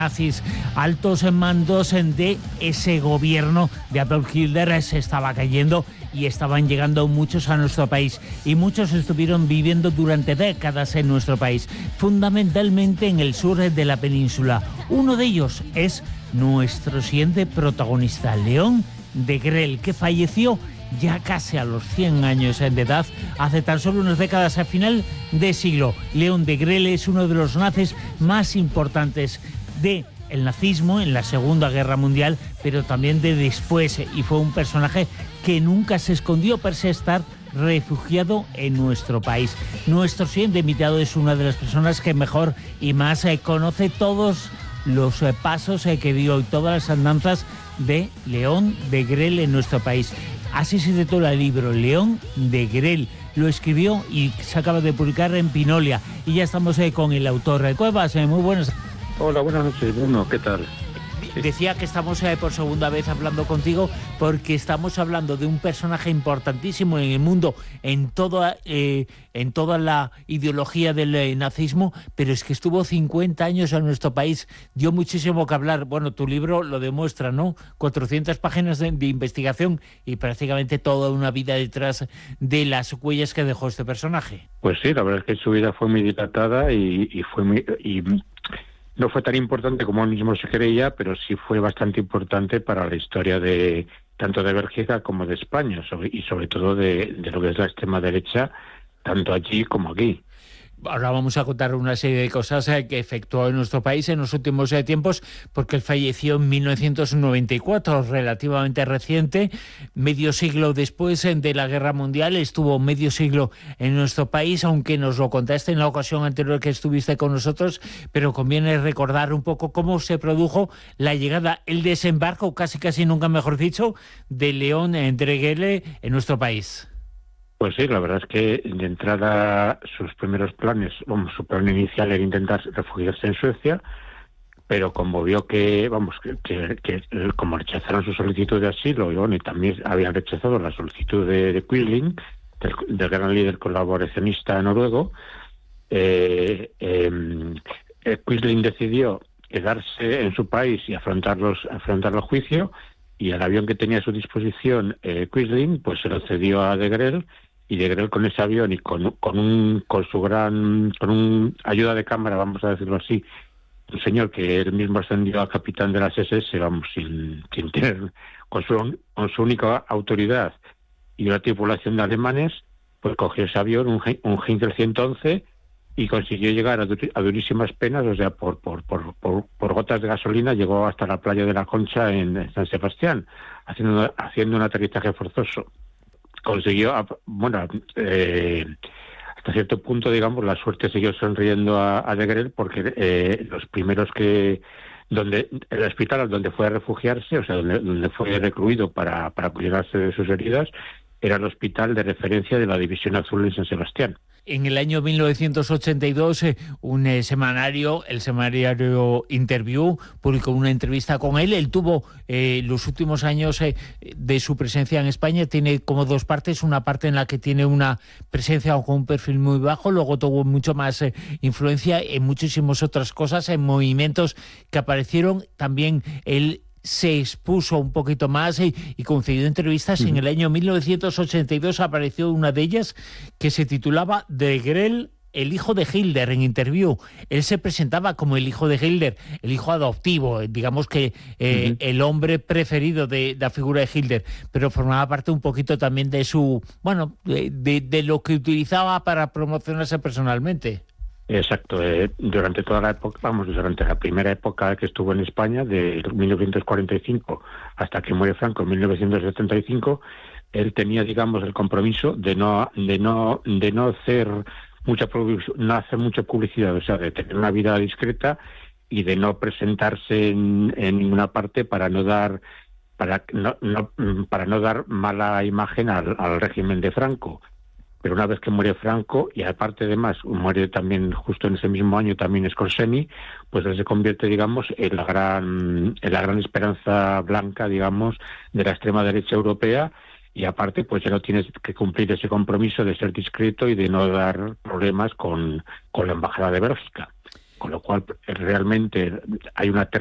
nazis, altos mandos de ese gobierno de Adolf Hitler se estaba cayendo y estaban llegando muchos a nuestro país, y muchos estuvieron viviendo durante décadas en nuestro país, fundamentalmente en el sur de la península. Uno de ellos es nuestro siguiente protagonista, León Degrelle, que falleció ya casi a los 100 años de edad, hace tan solo unas décadas, al final de siglo. León Degrelle es uno de los nazis más importantes del nazismo en la Segunda Guerra Mundial, pero también de después, y fue un personaje que nunca se escondió pese a estar refugiado en nuestro país. Nuestro siguiente invitado es una de las personas que mejor y más conoce todos los pasos que dio y todas las andanzas de León Degrelle en nuestro país. Así se titula el libro, León Degrelle. Lo escribió y se acaba de publicar en Pinolia. Y ya estamos con el autor. Cuevas, muy buenas. Hola, buenas noches, Bruno, ¿qué tal? Decía que estamos por segunda vez hablando contigo porque estamos hablando de un personaje importantísimo en el mundo, en toda la ideología del nazismo, pero es que estuvo 50 años en nuestro país, dio muchísimo que hablar. Bueno, tu libro lo demuestra, ¿no? 400 páginas de investigación y prácticamente toda una vida detrás de las huellas que dejó este personaje. Pues sí, la verdad es que su vida fue muy dilatada y fue muy... No fue tan importante como él mismo se creía, pero sí fue bastante importante para la historia de tanto de Bélgica como de España, y sobre todo de lo que es la extrema derecha, tanto allí como aquí. Ahora vamos a contar una serie de cosas que efectuó en nuestro país en los últimos tiempos, porque él falleció en 1994, relativamente reciente, medio siglo después de la Guerra Mundial. Estuvo medio siglo en nuestro país, aunque nos lo contaste en la ocasión anterior que estuviste con nosotros, pero conviene recordar un poco cómo se produjo la llegada, el desembarco, casi nunca mejor dicho, de León Degrelle en nuestro país. Pues sí, la verdad es que de entrada sus primeros planes, su plan inicial era intentar refugiarse en Suecia, pero como vio que como rechazaron su solicitud de asilo, y también habían rechazado la solicitud de Quisling, del gran líder colaboracionista noruego, Quisling decidió quedarse en su país y afrontar el juicio, y el avión que tenía a su disposición Quisling, pues se lo cedió a Degrelle. Y Degrelle con ese avión y con un ayuda de cámara, vamos a decirlo así, un señor que él mismo ascendió a capitán de las SS, sin tener, con su única autoridad y una tripulación de alemanes, pues cogió ese avión, un Heinkel 111, y consiguió llegar a durísimas penas, o sea, por gotas de gasolina, llegó hasta la playa de la Concha en San Sebastián, haciendo un aterrizaje forzoso. Consiguió, hasta cierto punto, digamos, la suerte siguió sonriendo a Degrelle, porque los primeros el hospital donde fue a refugiarse, o sea, donde fue recluido para cuidarse de sus heridas, era el hospital de referencia de la División Azul en San Sebastián. En el año 1982, el semanario Interview publicó una entrevista con él. Él tuvo los últimos años de su presencia en España, tiene como dos partes. Una parte en la que tiene una presencia con un perfil muy bajo, luego tuvo mucho más influencia en muchísimas otras cosas, en movimientos que aparecieron. También él se expuso un poquito más y concedió entrevistas. En el año 1982 apareció una de ellas que se titulaba Degrelle, el hijo de Hitler, en Interview. Él se presentaba como el hijo de Hitler, el hijo adoptivo, digamos que el hombre preferido de la figura de Hitler, pero formaba parte un poquito también de su, de lo que utilizaba para promocionarse personalmente. Exacto, durante toda la época, durante la primera época que estuvo en España, de 1945 hasta que muere Franco en 1975, él tenía, digamos, el compromiso de no hacer mucha publicidad, o sea, de tener una vida discreta y de no presentarse en ninguna parte para no dar mala imagen al régimen de Franco. Pero una vez que muere Franco, y aparte además muere también justo en ese mismo año también Scorseni, pues él se convierte, digamos, en la gran esperanza blanca, digamos, de la extrema derecha europea, y aparte pues ya no tienes que cumplir ese compromiso de ser discreto y de no dar problemas con la embajada de Bélgica. con lo cual realmente hay una